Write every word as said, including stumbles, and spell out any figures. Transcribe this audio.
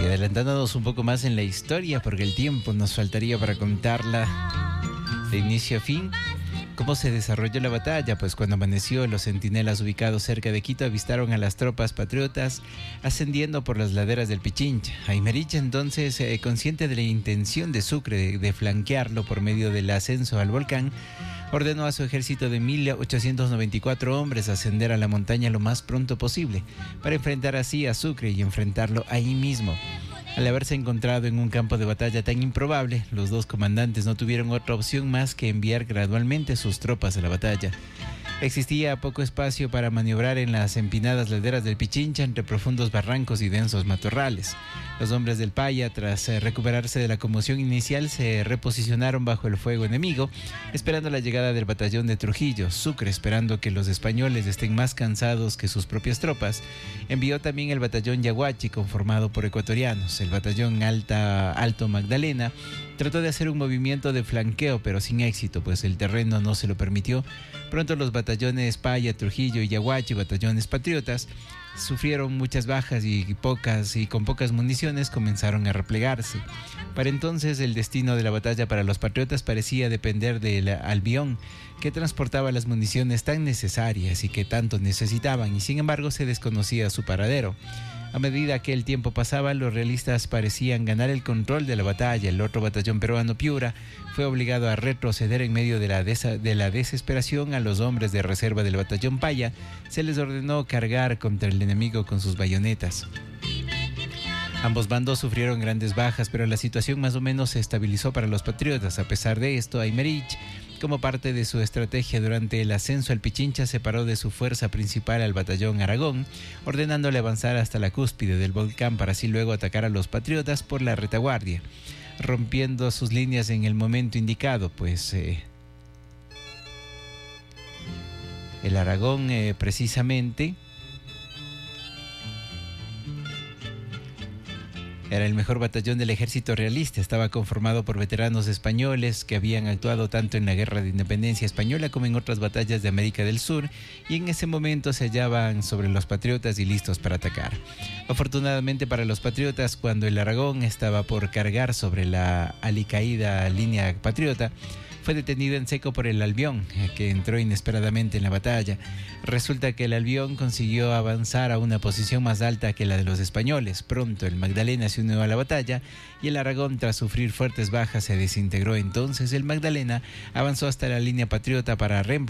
adelantándonos un poco más en la historia, porque el tiempo nos faltaría para contarla de inicio a fin. ¿Cómo se desarrolló la batalla? Pues cuando amaneció, los centinelas ubicados cerca de Quito avistaron a las tropas patriotas ascendiendo por las laderas del Pichincha. Aymerich, entonces, eh, consciente de la intención de Sucre de, de flanquearlo por medio del ascenso al volcán, ordenó a su ejército de mil ochocientos noventa y cuatro hombres ascender a la montaña lo más pronto posible, para enfrentar así a Sucre y enfrentarlo ahí mismo. Al haberse encontrado en un campo de batalla tan improbable, los dos comandantes no tuvieron otra opción más que enviar gradualmente sus tropas a la batalla. Existía poco espacio para maniobrar en las empinadas laderas del Pichincha entre profundos barrancos y densos matorrales. Los hombres del Paya, tras eh, recuperarse de la conmoción inicial, se reposicionaron bajo el fuego enemigo, esperando la llegada del batallón de Trujillo. Sucre, esperando que los españoles estén más cansados que sus propias tropas, envió también el batallón Yaguachi, conformado por ecuatorianos. El batallón Alta, Alto Magdalena trató de hacer un movimiento de flanqueo, pero sin éxito, pues el terreno no se lo permitió. Pronto los batallones Paya, Trujillo y Yaguachi, batallones patriotas, sufrieron muchas bajas y pocas y con pocas municiones comenzaron a replegarse. Para entonces el destino de la batalla para los patriotas parecía depender del Albión, que transportaba las municiones tan necesarias y que tanto necesitaban, y sin embargo se desconocía su paradero. A medida que el tiempo pasaba, los realistas parecían ganar el control de la batalla. El otro batallón peruano, Piura, fue obligado a retroceder en medio de la, desa- de la desesperación. A los hombres de reserva del batallón Paya se les ordenó cargar contra el enemigo con sus bayonetas. Ambos bandos sufrieron grandes bajas, pero la situación más o menos se estabilizó para los patriotas. A pesar de esto, Aymerich, como parte de su estrategia durante el ascenso al Pichincha, separó de su fuerza principal al batallón Aragón, ordenándole avanzar hasta la cúspide del volcán para así luego atacar a los patriotas por la retaguardia, rompiendo sus líneas en el momento indicado, pues eh, el Aragón eh, precisamente era el mejor batallón del ejército realista. Estaba conformado por veteranos españoles que habían actuado tanto en la Guerra de Independencia Española como en otras batallas de América del Sur, y en ese momento se hallaban sobre los patriotas y listos para atacar. Afortunadamente para los patriotas, cuando el Aragón estaba por cargar sobre la alicaída línea patriota, fue detenido en seco por el Albión, que entró inesperadamente en la batalla. Resulta que el Albión consiguió avanzar a una posición más alta que la de los españoles. Pronto el Magdalena se unió a la batalla y el Aragón, tras sufrir fuertes bajas, se desintegró. Entonces el Magdalena avanzó hasta la línea patriota para reemplazar